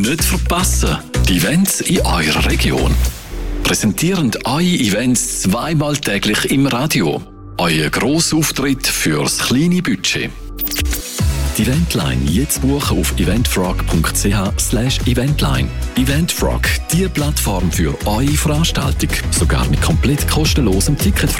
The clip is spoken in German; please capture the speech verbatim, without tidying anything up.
Nicht verpassen, die Events in eurer Region. Präsentierend eure Events zweimal täglich im Radio. Euer Grossauftritt fürs kleine Budget. Die Eventline jetzt buchen auf eventfrog.ch slash eventline. Eventfrog, die Plattform für eure Veranstaltung. Sogar mit komplett kostenlosem Ticket.